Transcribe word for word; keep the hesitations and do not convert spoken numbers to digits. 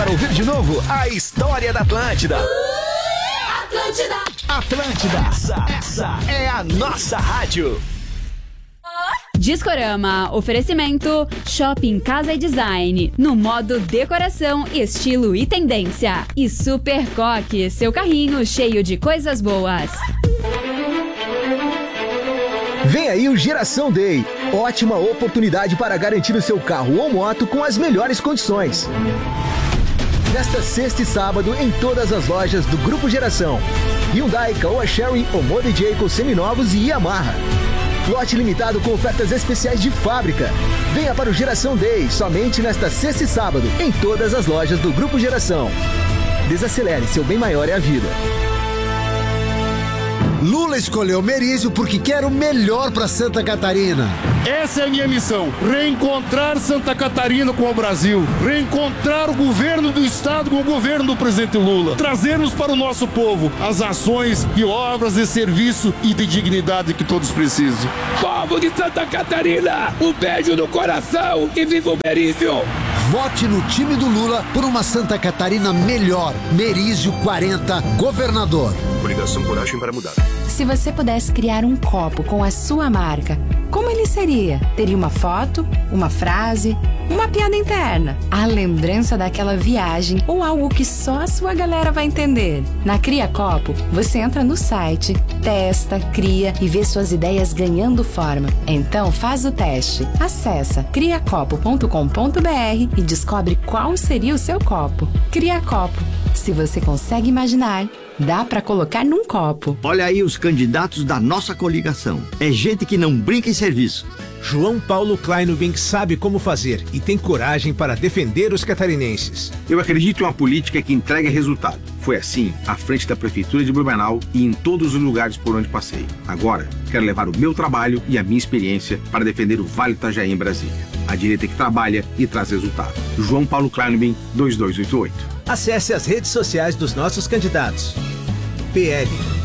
para ouvir de novo a história da Atlântida. Atlântida. Atlântida, essa, essa é a nossa rádio. Discorama, oferecimento Shopping Casa e Design, no modo decoração, estilo e tendência. E Super Coque, seu carrinho cheio de coisas boas. Vem aí o Geração Day, ótima oportunidade para garantir o seu carro ou moto com as melhores condições. Nesta sexta e sábado em todas as lojas do Grupo Geração. Hyundai, Caoa Chery, Omode Jayco seminovos e Yamaha. Lote limitado com ofertas especiais de fábrica. Venha para o Geração Day, somente nesta sexta e sábado, em todas as lojas do Grupo Geração. Desacelere, seu bem maior é a vida. Lula escolheu Merizio porque quer o melhor para Santa Catarina. Essa é a minha missão, reencontrar Santa Catarina com o Brasil, reencontrar o governo do estado com o governo do presidente Lula, trazermos para o nosso povo as ações de obras de serviço e de dignidade que todos precisam. Povo de Santa Catarina, um beijo no coração e viva o Merizio! Vote no time do Lula por uma Santa Catarina melhor. Merizio quarenta, governador. Coligação Coragem para Mudar. Se você pudesse criar um copo com a sua marca, como ele seria? Teria uma foto, uma frase, uma piada interna, a lembrança daquela viagem ou algo que só a sua galera vai entender. Na Cria Copo, você entra no site, testa, cria e vê suas ideias ganhando forma. Então faz o teste. Acessa cria copo ponto com ponto b r e descobre qual seria o seu copo. Cria Copo. Se você consegue imaginar, dá pra colocar num copo. Olha aí os candidatos da nossa coligação. É gente que não brinca em serviço. João Paulo Kleinubing sabe como fazer e tem coragem para defender os catarinenses. Eu acredito em uma política que entrega resultado. Foi assim à frente da Prefeitura de Blumenau e em todos os lugares por onde passei. Agora, quero levar o meu trabalho e a minha experiência para defender o Vale do Itajaí em Brasília. A direita que trabalha e traz resultado. João Paulo Kleinubing, dois dois oito oito. Acesse as redes sociais dos nossos candidatos. P L